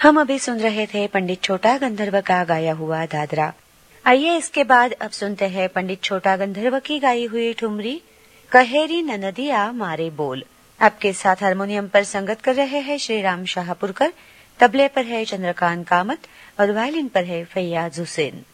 हम अभी सुन रहे थे पंडित छोटा गंधर्व का गाया हुआ दादरा। आइए इसके बाद अब सुनते हैं पंडित छोटा गंधर्व की गाई हुई ठुमरी कहेरी ननदिया मारे बोल। आपके साथ हारमोनियम पर संगत कर रहे हैं श्री राम शाहपुरकर, तबले पर है चंद्रकांत कामत और वायलिन पर है फैयाज हुसैन।